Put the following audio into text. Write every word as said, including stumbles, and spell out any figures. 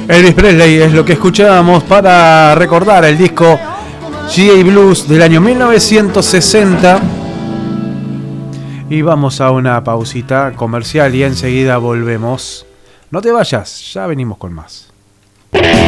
Elvis Presley es lo que escuchábamos para recordar el disco G A Blues del año mil novecientos sesenta. Y vamos a una pausita comercial y enseguida volvemos. No te vayas, ya venimos con más.